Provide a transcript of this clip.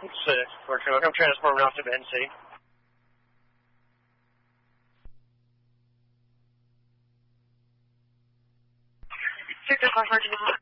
I'm transforming off to NC. Victor 5 Martin